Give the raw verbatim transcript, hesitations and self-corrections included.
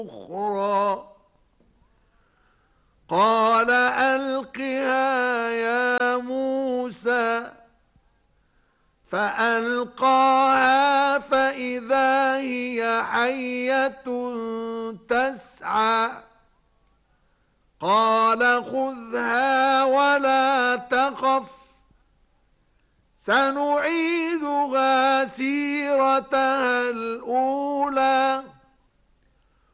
أخرى قال ألقها يا موسى فألقاها فإذا هي حية تسعى قال خذها ولا تخف سنعيدها سيرتها الأولى